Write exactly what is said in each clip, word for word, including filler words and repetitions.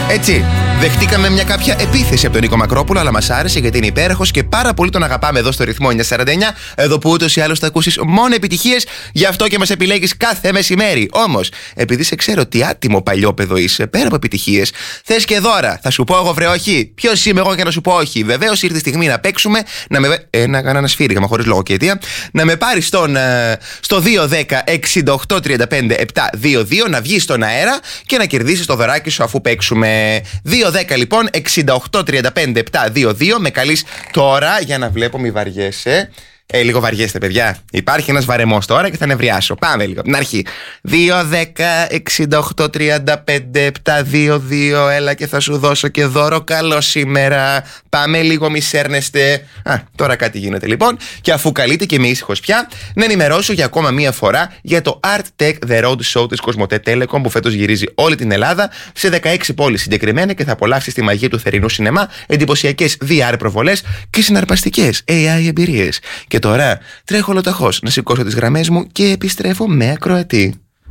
Έτσι, δεχτήκαμε μια κάποια επίθεση από τον Νίκο Μακρόπουλο, αλλά μας άρεσε γιατί είναι υπέροχος και πάρα πολύ τον αγαπάμε εδώ στο ρυθμό εννιακόσια σαράντα εννιά. Εδώ που ούτως ή άλλως θα ακούσεις μόνο επιτυχίες, γι' αυτό και μας επιλέγεις κάθε μεσημέρι. Όμως, επειδή σε ξέρω τι άτιμο παλιόπαιδο είσαι, πέρα από επιτυχίες, θες και δώρα. Θα σου πω εγώ, βρε, όχι. Ποιος είμαι εγώ για να σου πω όχι? Βεβαίως ήρθε η στιγμή να παίξουμε, να με. Ε, να κάνω ένα σφύριγμα χωρίς λόγο και αιτία. Να με πάρεις στον, ε, στο δύο δέκα εξήντα οκτώ τριάντα πέντε επτακόσια είκοσι δύο, να βγεις στον αέρα και να κερδίσεις το δωράκι σου αφού παίξουμε. δύο δέκα λοιπόν εξήντα οκτώ τριάντα πέντε επτακόσια είκοσι δύο. Με καλείς τώρα για να βλέπω, μη βαριέσαι. Ε, λίγο βαριέστε, παιδιά. Υπάρχει ένας βαρεμός τώρα και θα νευριάσω. Πάμε λίγο από την αρχή. δύο δέκα εξήντα οκτώ τριάντα πέντε επτακόσια είκοσι δύο. Έλα και θα σου δώσω και δώρο. Καλό σήμερα. Πάμε λίγο, μη σέρνεστε. Α, τώρα κάτι γίνεται λοιπόν. Και αφού καλείτε και είμαι ήσυχος πια, να ενημερώσω για ακόμα μία φορά για το Art Tech The Road Show της Κοσμοτέ Telecom που φέτος γυρίζει όλη την Ελλάδα σε δεκαέξι πόλεις συγκεκριμένα και θα απολαύσεις τη μαγεία του θερινού σινεμά, εντυπωσιακές βι αρ προβολές και συναρπαστικές έι άι εμπειρίες. Και τώρα τρέχω ολοταχώς να σηκώσω τις γραμμές μου και επιστρέφω με ακροατή.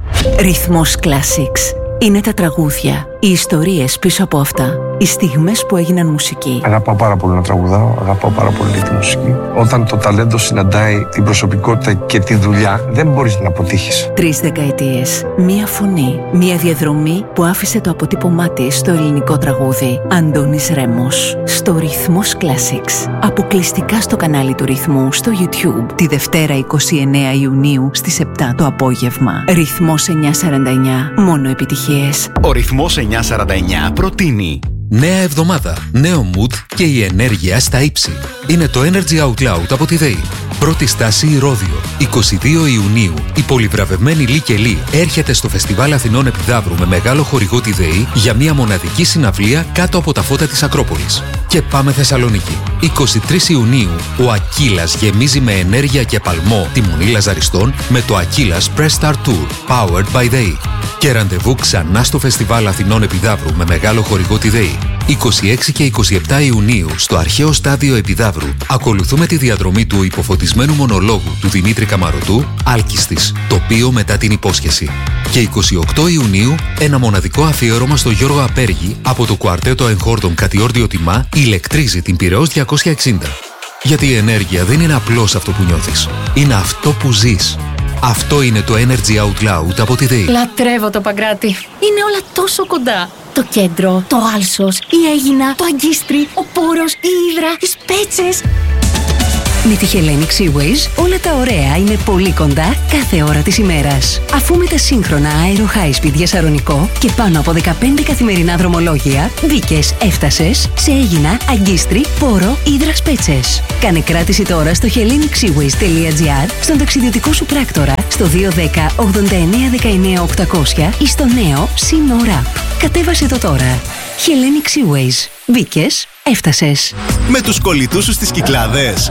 Ρυθμός Classics. Είναι τα τραγούδια, οι ιστορίες πίσω από αυτά, οι στιγμές που έγιναν μουσική. Αγαπάω πάρα πολύ να τραγουδάω, αγαπάω πάρα πολύ τη μουσική. Όταν το ταλέντο συναντάει την προσωπικότητα και τη δουλειά, δεν μπορείς να αποτύχεις. Τρεις δεκαετίες, μία φωνή, μία διαδρομή που άφησε το αποτύπωμά της στο ελληνικό τραγούδι. Αντώνης Ρέμος, στο Ρυθμός Classics. Αποκλειστικά στο κανάλι του Ρυθμού στο YouTube, τη Δευτέρα εικοστή ενάτη Ιουνίου στις επτά το απόγευμα. Ρυθμός εννιακόσια σαράντα εννιά, μόνο επιτυχίες. Ο Ρυθμός εννιακόσια σαράντα εννιά προτείνει νέα εβδομάδα, νέο mood και η ενέργεια στα ύψη. Είναι το Energy Out Loud από τη ΔΕΗ. Πρώτη στάση Ηρώδειο. εικοστή δεύτερη Ιουνίου. Η πολυβραβευμένη Λί και Λί έρχεται στο Φεστιβάλ Αθηνών Επιδαύρου με μεγάλο χορηγό τη ΔΕΗ για μια μοναδική συναυλία κάτω από τα φώτα της Ακρόπολης. Και πάμε Θεσσαλονίκη. εικοστή τρίτη Ιουνίου. Ο Ακύλας γεμίζει με ενέργεια και παλμό τη Μονή Λαζαριστών με το Ακύλας Press Start Tour Powered by ΔΕΗ. Και ραντεβού ξανά στο Φεστιβάλ Αθηνών Επιδαύρου με μεγάλο χορηγό τη ΔΕΗ. εικοστή έκτη και εικοστή εβδόμη Ιουνίου στο αρχαίο στάδιο Επιδαύρου ακολουθούμε τη διαδρομή του υποφωτισμένου μονολόγου του Δημήτρη Καμαρωτού, Άλκιστης, τοπίο μετά την υπόσχεση. Και εικοστή όγδοη Ιουνίου ένα μοναδικό αφιέρωμα στο Γιώργο Απέργη από το κουαρτέτο εγχόρδων Κατιόρδιο Τιμά ηλεκτρίζει την Πειραιώς διακόσια εξήντα. Γιατί η ενέργεια δεν είναι απλώς αυτό που νιώθεις, είναι αυτό που ζεις. Αυτό είναι το Energy Out Loud από τη ΔΕΗ. Λατρεύω το Παγκράτη. Είναι όλα τόσο κοντά. Το κέντρο, το Άλσος, η Αίγινα, το Αγκίστρι, ο Πόρος, η Ύδρα, οι Σπέτσες. Με τη Hellenic Seaways όλα τα ωραία είναι πολύ κοντά κάθε ώρα της ημέρας. Αφού με τα σύγχρονα Aero High Speed για Σαρονικό και πάνω από δεκαπέντε καθημερινά δρομολόγια μπήκες, έφτασες σε Αίγινα, Αγκίστρι, Πόρο, Ύδρα, Σπέτσες. Κάνε κράτηση τώρα στο hellenic seaways τελεία gr, στον ταξιδιωτικό σου πράκτορα, στο δύο δέκα ογδόντα εννέα δεκαεννέα οκτακόσια ή στο νέο Synora. Κατέβασε το τώρα. Hellenic Seaways. Μπήκες, έφτασες. Με τους κολλητούς σου στις Κυκλάδες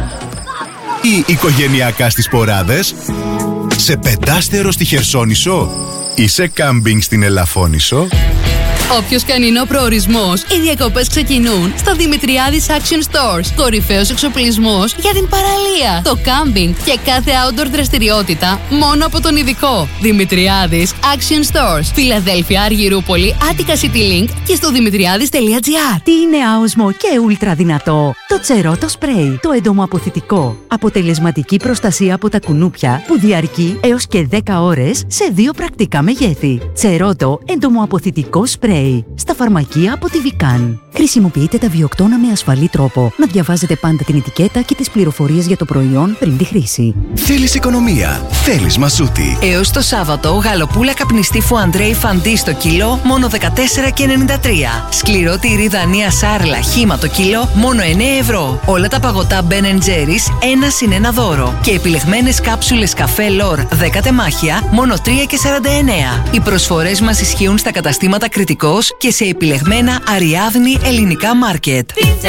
ή οικογενειακά στις Ποράδες, σε πεντάστερο στη Χερσόνησο ή σε κάμπινγκ στην Ελαφώνησο. Όποιος και αν είναι ο προορισμός, οι διακοπές ξεκινούν στο Δημητριάδης Action Stores. Κορυφαίος εξοπλισμός για την παραλία, το κάμπινγκ και κάθε outdoor δραστηριότητα μόνο από τον ειδικό. Δημητριάδης Action Stores. Φιλαδέλφια, Αργυρούπολη, Attica City Link και στο δημητριάδης τελεία gr. Τι είναι άοσμο και ούλτρα δυνατό? Το Τσερότο Spray. Το εντομοαποθητικό. Αποτελεσματική προστασία από τα κουνούπια που διαρκεί έως και δέκα ώρες σε δύο πρακτικά μεγέθη. Τσερότο εντομοαποθητικό σπρέι. Στα φαρμακεία από τη Βικάν. Χρησιμοποιείτε τα βιοκτώνα με ασφαλή τρόπο. Να διαβάζετε πάντα την ετικέτα και τις πληροφορίες για το προϊόν πριν τη χρήση. Θέλεις οικονομία, θέλεις Μασούτη. Έως το Σάββατο, γαλοπούλα καπνιστή Φουαντρέι Φαντί στο κιλό μόνο δεκατέσσερα και ενενήντα τρία. Σκληρό τυρί Δανία Σάρλα χύμα το κιλό μόνο εννέα ευρώ. Όλα τα παγωτά Ben and Jerry's ένα συν ένα δώρο. Και επιλεγμένες κάψουλες καφέ Λορ δέκα τεμάχια μόνο τρία και σαράντα εννέα. Οι προσφορές μας ισχύουν στα καταστήματα Κρητικός και σε επιλεγμένα Αριάδνη, Ελληνικά Μάρκετ.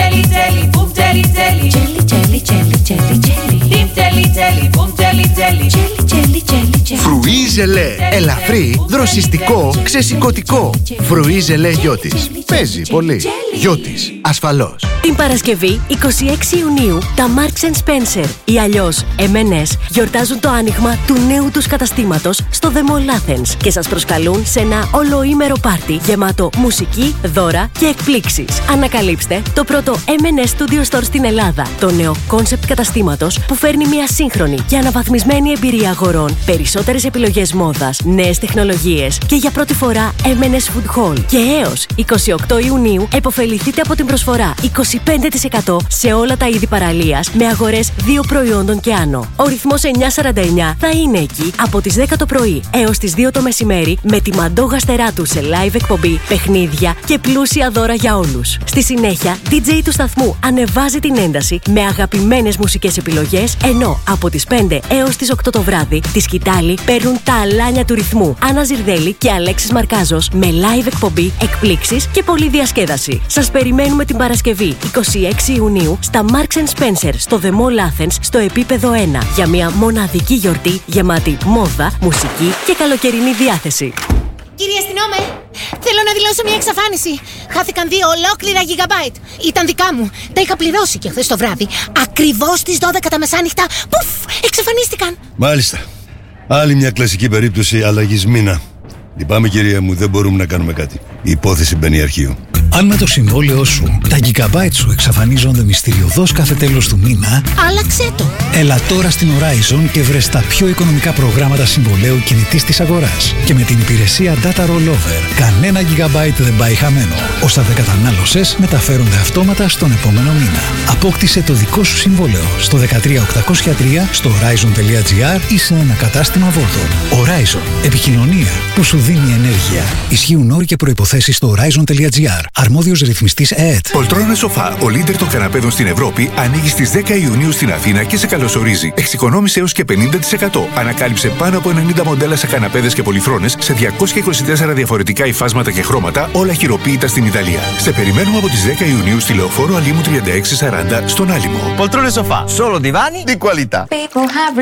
Φρουί ζελέ. Ελαφρύ, δροσιστικό, ξεσηκωτικό. Φρουί ζελέ Γιώτης. Παίζει πολύ. Γιώτης, ασφαλώς. Την Παρασκευή εικοστή έκτη Ιουνίου τα Marks and Spencer ή αλλιώς εμ εν ες γιορτάζουν το άνοιγμα του νέου τους καταστήματος στο The Mall Athens και σας προσκαλούν σε ένα ολοήμερο πάρτι γεμάτο μουσική, δώρα και εκπλήξεις. Ανακαλύψτε το πρώτο εμ εν ες Studio Store στην Ελλάδα, το νέο concept καταστήματος που φέρνει μια σύγχρονη και αναβαθμισμένη εμπειρία αγορών, περισσότερες επιλογές μόδας, νέες τεχνολογίες και για πρώτη φορά εμ εν ες Food Hall. Και έως εικοστή όγδοη Ιουνίου επωφεληθείτε από την προσφορά είκοσι πέντε τοις εκατό σε όλα τα είδη παραλίας με αγορές δύο προϊόντων και άνω. Ο ρυθμός εννιακόσια σαράντα εννιά θα είναι εκεί από τις δέκα το πρωί έως τις δύο το μεσημέρι με τη Μαντό Γαστεράτου σε live εκπομπή, παιχνίδια και πλούσια δώρα για όλους. Στη συνέχεια, ντι τζέι του σταθμού ανεβάζει την ένταση με αγαπημένες μουσικές επιλογές, ενώ από τις πέντε έως τις οκτώ το βράδυ τη σκητάλη παίρνουν τα αλάνια του ρυθμού Άννα Ζιρδέλη και Αλέξης Μαρκάζος με live εκπομπή, εκπλήξεις και πολλή διασκέδαση. Σας περιμένουμε την Παρασκευή εικοστή έκτη Ιουνίου στα Marks and Spencer στο The Mall Athens στο επίπεδο ένα για μια μοναδική γιορτή γεμάτη μόδα, μουσική και καλοκαιρινή διάθεση. Κύριε αστυνόμε, θέλω να δηλώσω μια εξαφάνιση. Χάθηκαν δύο ολόκληρα gigabyte. Ήταν δικά μου. Τα είχα πληρώσει και χθες το βράδυ. Ακριβώς στις δώδεκα τα μεσάνυχτα. Πουφ! Εξαφανίστηκαν. Μάλιστα. Άλλη μια κλασική περίπτωση αλλαγής μήνα. Λυπάμαι κυρία μου, δεν μπορούμε να κάνουμε κάτι. Η υπόθεση μπαίνει αρχείο. Αν με το συμβόλαιό σου τα gigabyte σου εξαφανίζονται μυστηριωδώς κάθε τέλος του μήνα, άλλαξε το. Έλα τώρα στην Horizon και βρες τα πιο οικονομικά προγράμματα συμβολαίου κινητής της αγοράς. Και με την υπηρεσία Data Rollover, κανένα gigabyte δεν πάει χαμένο. Όσα δεν κατανάλωσες μεταφέρονται αυτόματα στον επόμενο μήνα. Απόκτησε το δικό σου συμβόλαιο στο δεκατρία οκτακόσια τρία, στο horizon.gr ή σε ένα κατάστημα Vodafone. Horizon. Επικοινωνία που σου δίνει ενέργεια. Ισχύουν όροι και προϋποθέσεις στο horizon.gr. Αρμόδιος ρυθμιστής ΕΕΤ. Πολτρόνε Σοφά, ο λίντερ των καναπέδων στην Ευρώπη, ανοίγει στις δέκα Ιουνίου στην Αθήνα και σε καλωσορίζει. Εξοικονόμησε έως και πενήντα τοις εκατό. Ανακάλυψε πάνω από ενενήντα μοντέλα σε καναπέδες και πολυθρόνες σε διακόσια είκοσι τέσσερα διαφορετικά υφάσματα και χρώματα, όλα χειροποίητα στην Ιταλία. Σε περιμένουμε από τις δέκα Ιουνίου στη Λεωφόρο Αλίμου τριάντα έξι σαράντα στον Άλυμο. Poltrone Sofà, solo divani di qualità. People have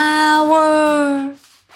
repower.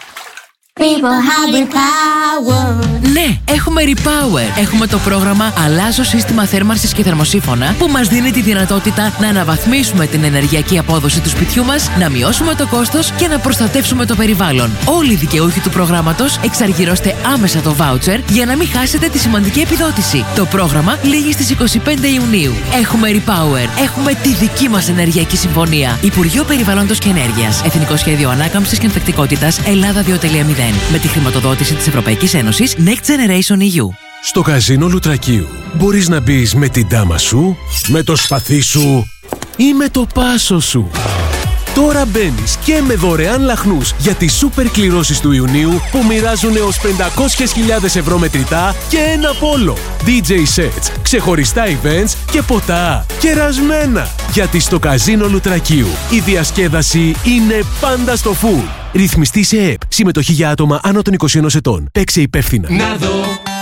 People have repower. Ναι, έχουμε Repower. Έχουμε το πρόγραμμα Αλλάζω σύστημα θέρμανσης και θερμοσύφωνα που μας δίνει τη δυνατότητα να αναβαθμίσουμε την ενεργειακή απόδοση του σπιτιού μας, να μειώσουμε το κόστος και να προστατεύσουμε το περιβάλλον. Όλοι οι δικαιούχοι του προγράμματος εξαργυρώστε άμεσα το voucher για να μην χάσετε τη σημαντική επιδότηση. Το πρόγραμμα λήγει στις εικοστή πέμπτη Ιουνίου. Έχουμε Repower. Έχουμε τη δική μας ενεργειακή συμφωνία. Υπουργείο Περιβάλλοντος και Ενέργειας. Εθνικό Σχέδιο Ανάκαμψης και Ανθεκτικότητας Ελλάδα δύο κόμμα μηδέν. Με τη χρηματοδότηση της Ευρωπαϊκής Ένωσης Next Generation ι γιου. Στο καζίνο Λουτρακίου μπορείς να μπεις με την τάμα σου, με το σπαθί σου ή με το πάσο σου. Τώρα μπαίνεις και με δωρεάν λαχνούς για τις σούπερ κληρώσεις του Ιουνίου που μοιράζουν έως πεντακόσιες χιλιάδες ευρώ μετρητά και ένα πόλο. ντι τζέι sets, ξεχωριστά events και ποτά. Κερασμένα! Γιατί στο καζίνο Λουτρακίου η διασκέδαση είναι πάντα στο full. Ρυθμιστή σε ΕΕΠ. Συμμετοχή για άτομα άνω των είκοσι ενός ετών. Παίξε υπεύθυνα. Να δω